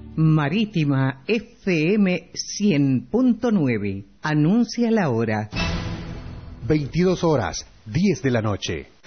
Marítima FM 100.9. Anuncia la hora. 22 horas, 10 de la noche.